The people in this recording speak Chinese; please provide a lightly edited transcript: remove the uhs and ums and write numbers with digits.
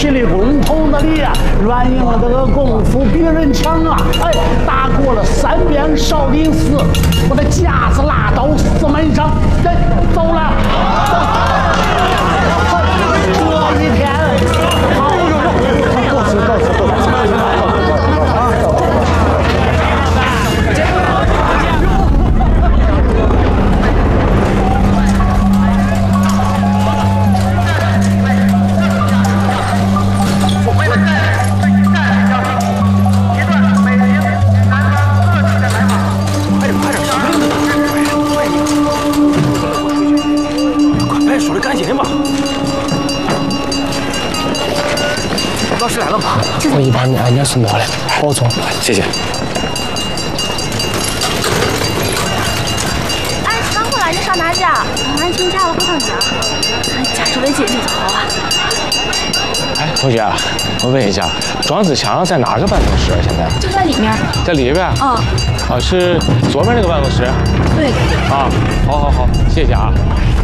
起的工头子里呀，阮英这个功夫比人强啊！哎，打过了3遍少林寺，我的架子拉到4门上，哎，走了。这一天，好，够吃。 老师来了吗？ 我一把你按键送到了，保重， 谢谢。 哎，刚回来，你上哪家？俺请假了，回趟家。家住得近就好啊。 哎，同学，我问一下，装置枪在哪个办公室啊？现在就在里面。 在里边？ 啊， 是左边那个办公室？ 对。 啊，好，谢谢啊。